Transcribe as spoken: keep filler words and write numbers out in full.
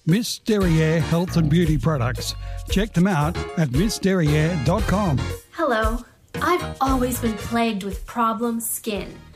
Miss Derriere Health and Beauty Products. Check them out at miss derriere dot com. Hello. I've always been plagued with problem skin.